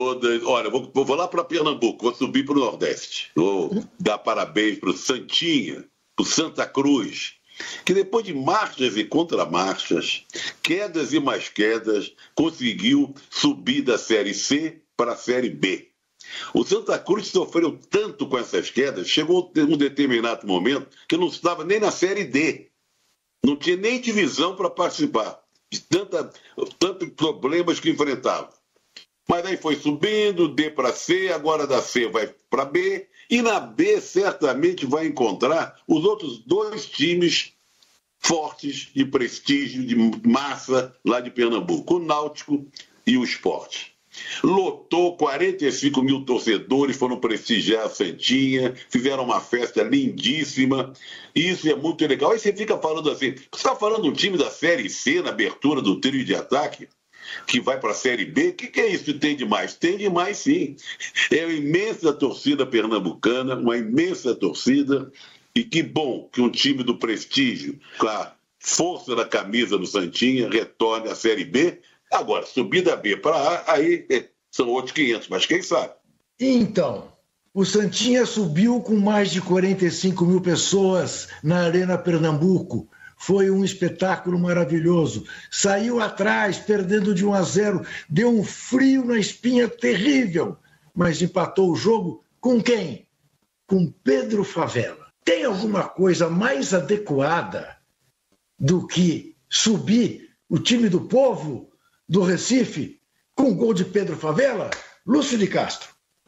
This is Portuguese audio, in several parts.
Olha, vou lá para Pernambuco, vou subir para o Nordeste. Vou dar parabéns para o Santinha, para o Santa Cruz, que depois de marchas e contramarchas, quedas e mais quedas, conseguiu subir da Série C para a Série B. O Santa Cruz sofreu tanto com essas quedas, chegou a um determinado momento que não estava nem na Série D. Não tinha nem divisão para participar, de tantos problemas que enfrentava. Mas aí foi subindo, D para C, agora da C vai para B, e na B certamente vai encontrar os outros dois times fortes de prestígio, de massa lá de Pernambuco, o Náutico e o Sport. Lotou, 45 mil torcedores foram prestigiar a Santinha, fizeram uma festa lindíssima, e isso é muito legal. Aí você fica falando assim, você está falando de um time da Série C na abertura do trio de ataque? Que vai para a Série B, o que é isso que tem de mais? Tem de mais, sim. É uma imensa torcida pernambucana, uma imensa torcida, e que bom que um time do prestígio, com a força da camisa do Santinha, retorne à Série B. Agora, subir da B para A, aí são outros 500, mas quem sabe? Então, o Santinha subiu com mais de 45 mil pessoas na Arena Pernambuco. Foi um espetáculo maravilhoso. Saiu atrás, perdendo de 1-0, deu um frio na espinha terrível, mas empatou o jogo com quem? Com Pedro Favela. Tem alguma coisa mais adequada do que subir o time do povo do Recife com o gol de Pedro Favela? Lúcio de Castro.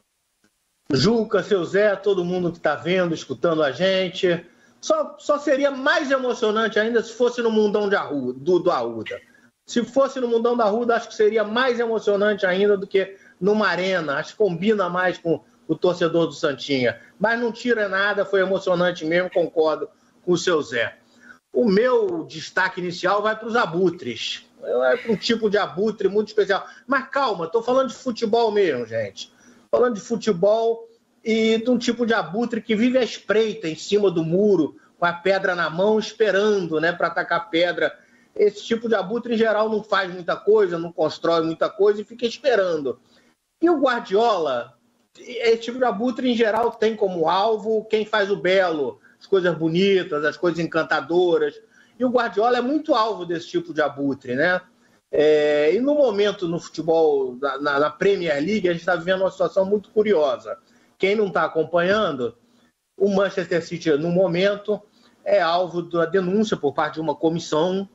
Juca, seu Zé, todo mundo que está vendo, escutando a gente... Só seria mais emocionante ainda se fosse no mundão do Arruda. Se fosse no mundão da Arruda, acho que seria mais emocionante ainda do que numa arena. Acho que combina mais com o torcedor do Santinha. Mas não tira nada, foi emocionante mesmo, concordo com o seu Zé. O meu destaque inicial vai para os abutres. É um tipo de abutre muito especial. Mas calma, estou falando de futebol mesmo, gente. Falando de futebol... e de um tipo de abutre que vive à espreita em cima do muro, com a pedra na mão, esperando, né, para atacar pedra. Esse tipo de abutre, em geral, não faz muita coisa, não constrói muita coisa e fica esperando. E o Guardiola, esse tipo de abutre, em geral, tem como alvo quem faz o belo, as coisas bonitas, as coisas encantadoras. E o Guardiola é muito alvo desse tipo de abutre, né? E no momento, no futebol, na Premier League, a gente está vivendo uma situação muito curiosa. Quem não está acompanhando, o Manchester City, no momento, é alvo da denúncia por parte de uma comissão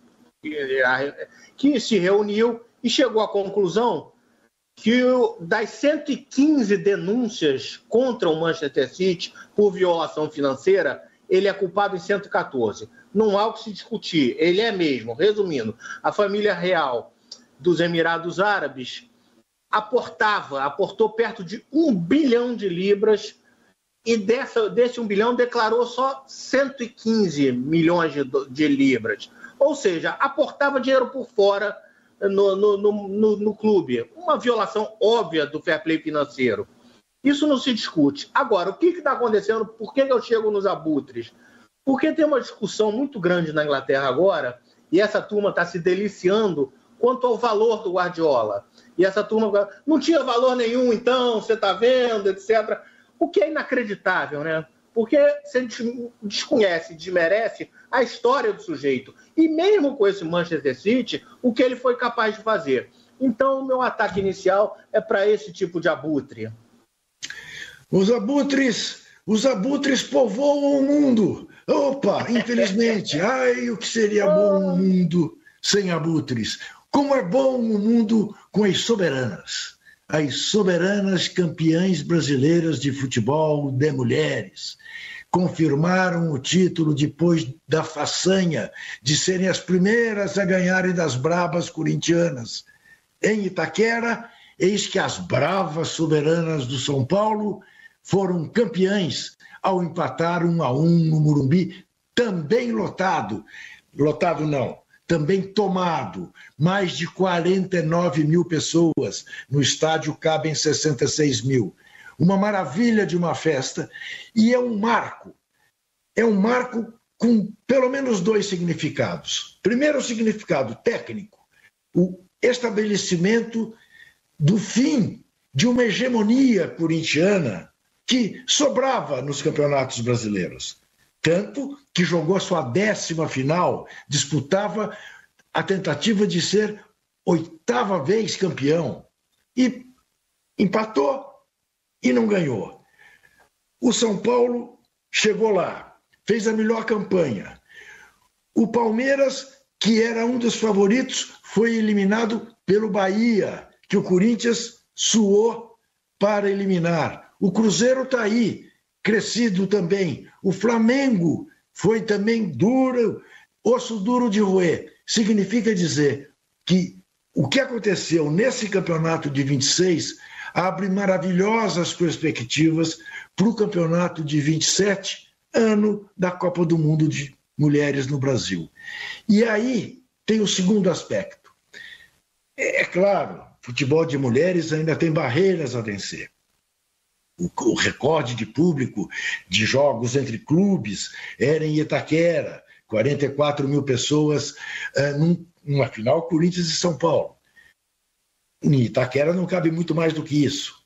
que se reuniu e chegou à conclusão que das 115 denúncias contra o Manchester City por violação financeira, ele é culpado em 114. Não há o que se discutir, ele é mesmo. Resumindo, a família real dos Emirados Árabes aportou perto de 1 bilhão de libras e desse 1 bilhão declarou só 115 milhões de libras. Ou seja, aportava dinheiro por fora no clube. Uma violação óbvia do fair play financeiro. Isso não se discute. Agora, o que está acontecendo? Por que eu chego nos abutres? Porque tem uma discussão muito grande na Inglaterra agora, e essa turma está se deliciando quanto ao valor do Guardiola. E essa turma não tinha valor nenhum, então, você está vendo, etc. O que é inacreditável, né? Porque você desconhece, desmerece a história do sujeito. E mesmo com esse Manchester City, o que ele foi capaz de fazer. Então, o meu ataque inicial é para esse tipo de abutre. Os abutres povoam o mundo. Opa, infelizmente. Ai, o que seria bom um mundo sem abutres. Como é bom um mundo com as soberanas campeãs brasileiras de futebol de mulheres. Confirmaram o título depois da façanha de serem as primeiras a ganharem das bravas corintianas. Em Itaquera, eis que as bravas soberanas do São Paulo foram campeãs ao empatar 1-1 no Morumbi, também lotado. Lotado não. Também tomado, mais de 49 mil pessoas, no estádio cabem 66 mil. Uma maravilha de uma festa, e é um marco com pelo menos 2 significados. Primeiro, o significado técnico, o estabelecimento do fim de uma hegemonia corintiana que sobrava nos campeonatos brasileiros. Tanto que jogou a sua 10ª final, disputava a tentativa de ser 8ª vez campeão. E empatou e não ganhou. O São Paulo chegou lá, fez a melhor campanha. O Palmeiras, que era um dos favoritos, foi eliminado pelo Bahia, que o Corinthians suou para eliminar. O Cruzeiro está aí, crescido também. O Flamengo foi também duro, osso duro de roer. Significa dizer que o que aconteceu nesse campeonato de 26 abre maravilhosas perspectivas para o campeonato de 27, ano da Copa do Mundo de Mulheres no Brasil. E aí tem o segundo aspecto. É claro, futebol de mulheres ainda tem barreiras a vencer. O recorde de público de jogos entre clubes era em Itaquera, 44 mil pessoas numa final Corinthians e São Paulo. Em Itaquera não cabe muito mais do que isso.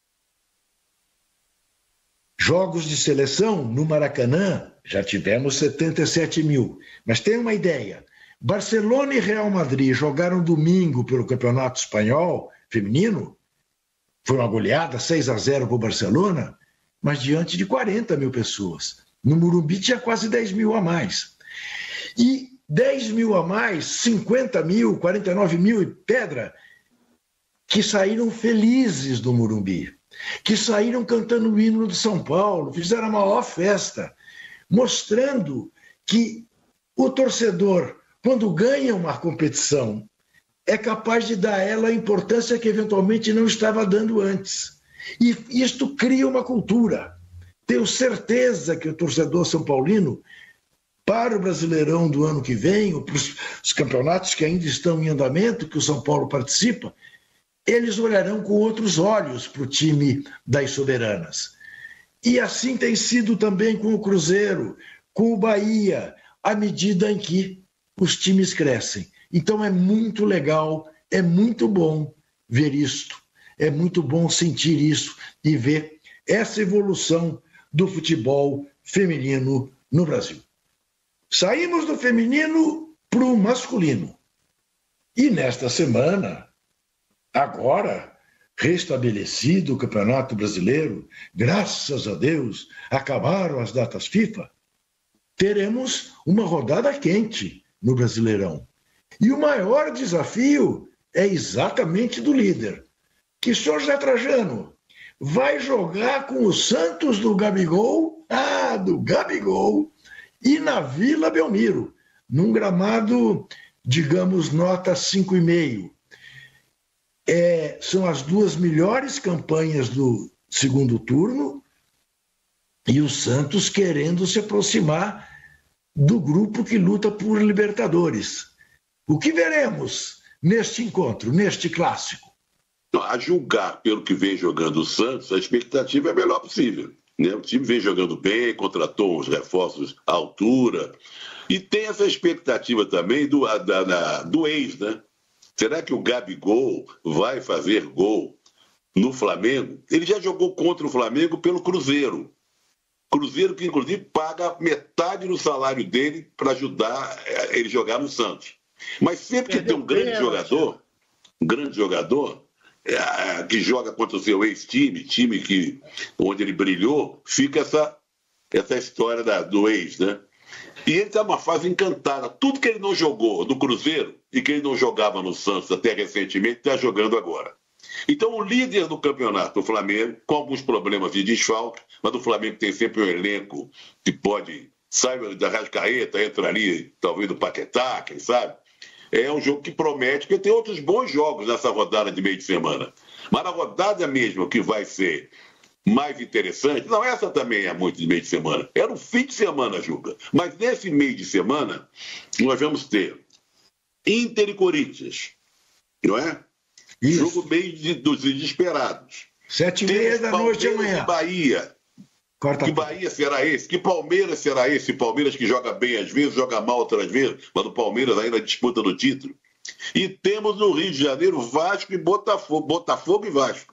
Jogos de seleção no Maracanã já tivemos 77 mil. Mas tem uma ideia. Barcelona e Real Madrid jogaram domingo pelo Campeonato Espanhol feminino. Foi uma goleada, 6-0 para o Barcelona, mas diante de 40 mil pessoas. No Morumbi tinha quase 10 mil a mais. E 10 mil a mais, 50 mil, 49 mil e pedra, que saíram felizes do Morumbi, que saíram cantando o hino de São Paulo, fizeram a maior festa, mostrando que o torcedor, quando ganha uma competição, é capaz de dar a ela a importância que eventualmente não estava dando antes. E isto cria uma cultura. Tenho certeza que o torcedor são paulino, para o Brasileirão do ano que vem, ou para os campeonatos que ainda estão em andamento, que o São Paulo participa, eles olharão com outros olhos para o time das soberanas. E assim tem sido também com o Cruzeiro, com o Bahia, à medida em que os times crescem. Então é muito legal, é muito bom ver isto, é muito bom sentir isso e ver essa evolução do futebol feminino no Brasil. Saímos do feminino para o masculino. E nesta semana, agora, restabelecido o Campeonato Brasileiro, graças a Deus, acabaram as datas FIFA, teremos uma rodada quente no Brasileirão. E o maior desafio é exatamente do líder, que o senhor Zé Trajano vai jogar com o Santos do Gabigol, e na Vila Belmiro, num gramado, digamos, nota 5,5. São as duas melhores campanhas do segundo turno e o Santos querendo se aproximar do grupo que luta por Libertadores. O que veremos neste encontro, neste clássico? A julgar pelo que vem jogando o Santos, a expectativa é a melhor possível. Né? O time vem jogando bem, contratou uns reforços à altura e tem essa expectativa também do ex, né? Será que o Gabigol vai fazer gol no Flamengo? Ele já jogou contra o Flamengo pelo Cruzeiro. Cruzeiro que, inclusive, paga metade do salário dele para ajudar ele jogar no Santos. Mas sempre que tem um grande jogador que joga contra o seu ex-time, onde ele brilhou, fica essa história do ex, né? E ele está numa fase encantada. Tudo que ele não jogou no Cruzeiro e que ele não jogava no Santos até recentemente, está jogando agora. Então, o líder do campeonato, o Flamengo, com alguns problemas de desfalque, mas o Flamengo tem sempre um elenco que pode, sai da Arrascaeta, entra ali, talvez do Paquetá, quem sabe. É um jogo que promete, porque tem outros bons jogos nessa rodada de meio de semana. Mas a rodada mesmo que vai ser mais interessante, não, essa também é muito de meio de semana, era um fim de semana, Juca. Mas nesse meio de semana, nós vamos ter Inter e Corinthians, não é? Isso. Jogo meio dos desesperados. 7h30 da noite amanhã. Que Bahia. Que Bahia será esse? Que Palmeiras será esse? Palmeiras que joga bem às vezes, joga mal outras vezes, mas o Palmeiras ainda disputa no título. E temos no Rio de Janeiro Vasco e Botafogo e Vasco.